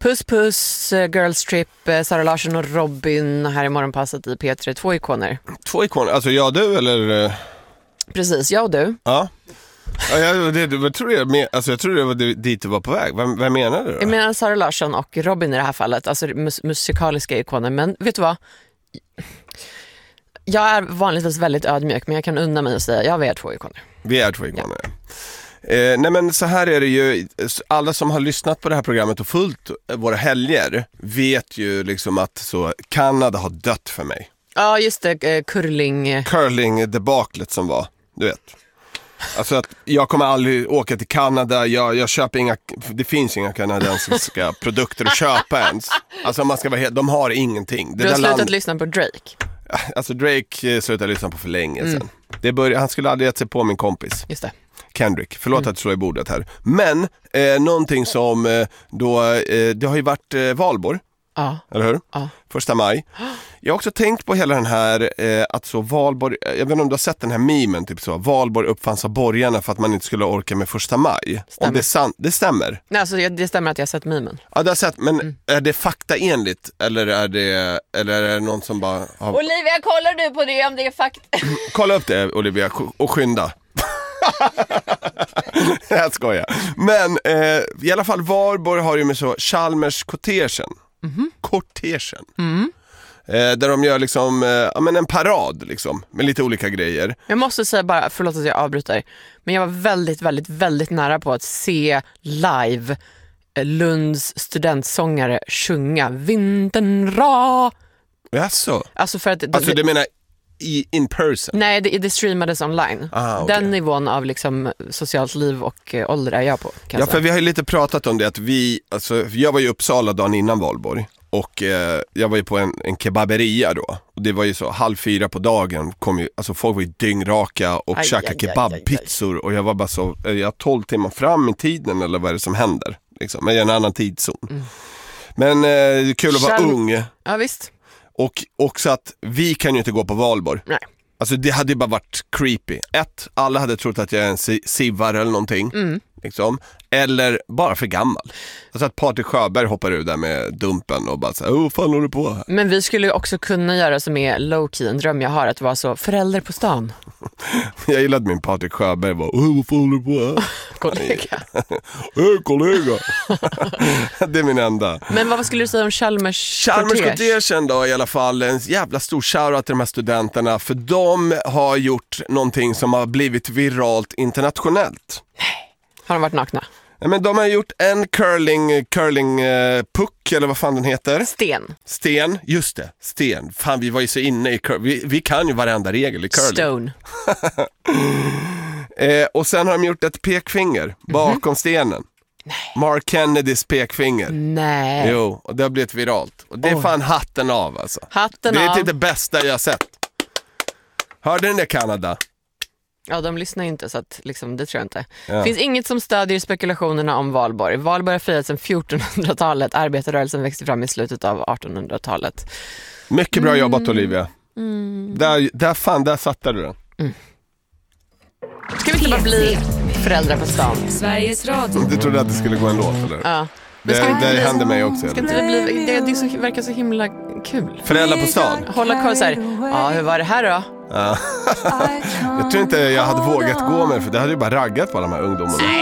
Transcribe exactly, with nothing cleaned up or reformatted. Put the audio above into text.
Puss puss, Girls Trip, Sara Larsson och Robin här i morgonpasset i P tre. Två ikoner. Två ikoner, alltså jag och du eller? Precis, jag och du. Ja. Ja, jag, det, jag, tror det, alltså jag tror det var dit du var på väg. Vem, vem menar du då? Jag menar Sara Larsson och Robin i det här fallet. Alltså mus- musikaliska ikoner. Men vet du vad? Jag är vanligtvis väldigt ödmjuk, men jag kan unna mig att säga ja, vi är två ikoner. Vi är två ikoner, ja. Eh, nej men så här är det ju, alla som har lyssnat på det här programmet och följt våra helger vet ju liksom att så Kanada har dött för mig. Ja just det, eh, curling. Curling debaklet som var, du vet. Alltså att jag kommer aldrig åka till Kanada, jag, jag köper inga, det finns inga kanadensiska produkter att köpa ens. Alltså man ska vara helt, de har ingenting. Det du har där slutat land... lyssna på Drake. Alltså Drake slutade lyssna på för länge sedan. Mm. Det började, han skulle aldrig gett sig på min kompis. Just det. Kendrick, förlåt mm. att slå i bordet här. Men eh, någonting som eh, då, eh, det har ju varit eh, valborg. Ja. Eller hur? Ja. Första maj. Jag har också tänkt på hela den här eh, att så valborg, jag vet inte om du har sett den här memen typ så, valborg uppfanns av borgarna för att man inte skulle orka med första maj. Stämmer. Om det, san- det stämmer. Nej, alltså, det stämmer att jag har sett memen. Ja, det har sett, men mm. är det faktaenligt eller är det, eller är det någon som bara har... Olivia, kollar du på det om det är fakta? Kolla upp det, Olivia, och skynda. Jag skojar. Men eh, i alla fall Valborg har ju med så Chalmers kortegen. Mm-hmm. Kortegen. Mm. Eh, där de gör liksom eh, ja, men en parad liksom, med lite olika grejer. Jag måste säga bara, förlåt att jag avbryter, men jag var väldigt, väldigt, väldigt nära på att se live Lunds studentsångare sjunga Vintern ra. Jaså? Alltså för att... Alltså du menar i in person? Nej, det, det streamades online. Aha, okay. Den nivån av liksom socialt liv och eh, ålder är jag på. Ja, för vi har ju lite pratat om det att vi, alltså jag var ju i Uppsala dagen innan valborg och eh, jag var ju på en, en kebaberia då och det var ju så halv fyra på dagen kom ju, alltså folk var ju dyngraka och käkade kebabpizzor och jag var bara så, är jag tolv timmar fram i tiden eller vad är det som händer liksom, är jag en annan tidszon. Mm. Men eh, det är kul att vara Själv... ung. Ja visst. Och också att vi kan ju inte gå på valborg. Nej. Alltså det hade ju bara varit creepy. Ett, alla hade trott att jag är en si- sivare eller någonting. Mm. Liksom. Eller bara för gammal. Alltså att Patrik Sjöberg hoppar ur där med dumpen och bara såhär, åh fan håller du på här? Men vi skulle ju också kunna göra som är low-key, en dröm jag har, att vara så förälder på stan. Jag gillade min Patrik Sjöberg var, åh vad fan håller du på här? Kollega. Hej kollega. Det är min enda. Men vad skulle du säga om Chalmers Chalmers kortegen då i alla fall, en jävla stor shoutout till de här studenterna, för de har gjort någonting som har blivit viralt internationellt. Nej. Har de varit nakna? Nej, men de har gjort en curling curling eh, puck eller vad fan den heter. Sten. Sten, just det. Sten. Fan, vi var ju så inne i curling. Vi, vi kan ju varenda regel i curling. Stone. eh, och sen har de gjort ett pekfinger bakom mm-hmm. stenen. Nej. Mark Kennedys pekfinger. Nej. Jo, och det har blivit viralt. Och det är oh. fan hatten av alltså. Hatten det är av. typ det bästa jag har sett. Hörde den där Kanada? Ja, de lyssnar inte så att liksom, det tror jag inte. Ja. Det finns inget som stödjer spekulationerna om Valborg. Valborg har firats sedan fjortonhundratalet. Arbetarrörelsen växte fram i slutet av artonhundratalet. Mycket bra mm. jobbat, Olivia. Mm. Där, där fan, där satte du den. Mm. Ska vi inte bara bli föräldrar på stan? Sveriges Radio. Du trodde att det skulle gå en låt, eller? Ja. Det, det bli... hände mig också. Ska inte det, bli... det, det så, verkar så himla kul. Föräldrar på stan? Hålla koll så här. Ja, hur var det här då? Ja. Jag tror inte jag hade vågat gå med, för det hade ju bara raggat på alla de här ungdomarna.